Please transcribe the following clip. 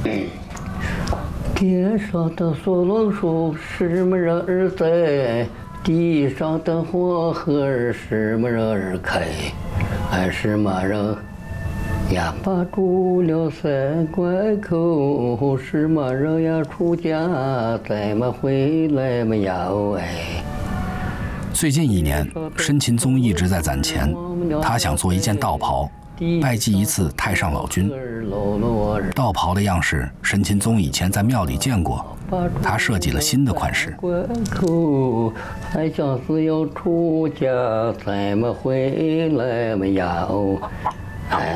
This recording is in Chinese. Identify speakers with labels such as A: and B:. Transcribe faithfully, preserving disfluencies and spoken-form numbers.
A: 天上的梭罗树什么人儿栽？地上的火河儿什么人儿开？俺什么人呀把住了三关口？什么人呀出家再没回来没有哎？
B: 最近一年，申秦宗一直在攒钱，他想做一件道袍，拜祭一次太上老君。道袍的样式，申秦宗以前在庙里见过，他设计了新的款式。
A: 还像是要出家，再没回来没有？哎。